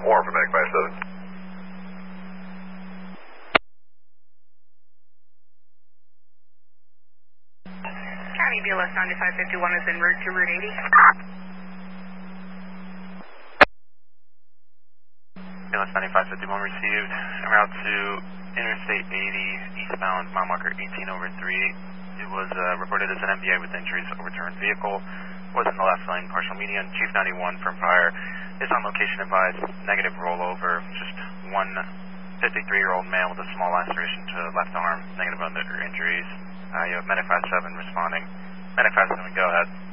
Warren from Medic 57. County BLS 9551 is en route to Route 80. BLS 9551 received en route to Interstate 80 eastbound mile marker 18/3. It was reported as an MVA with injuries, overturned vehicle, was in the left lane, partial median. Chief 91 from fire is on location, advised negative rollover. Just one 53-year-old male with a small laceration to left arm, negative under injuries. You have Medic 57 responding. Medic 57, go ahead.